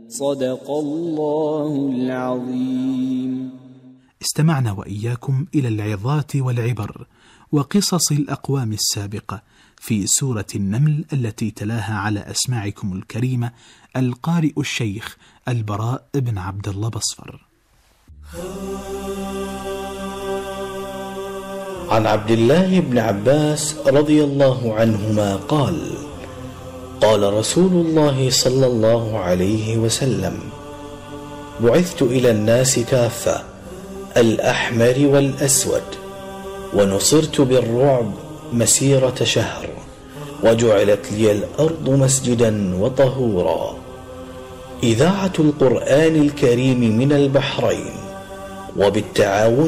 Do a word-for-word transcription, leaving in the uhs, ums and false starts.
صدق الله العظيم. استمعنا وإياكم إلى العظات والعبر وقصص الأقوام السابقة في سورة النمل التي تلاها على أسماعكم الكريمة القارئ الشيخ البراء بن عبد الله بصفر. عن عبد الله بن عباس رضي الله عنهما قال: قال رسول الله صلى الله عليه وسلم: بعثت إلى الناس كافة، الأحمر والأسود، ونصرت بالرعب مسيرة شهر، وجعلت لي الأرض مسجدا وطهورا. إذاعة القرآن الكريم من البحرين، وبالتعاون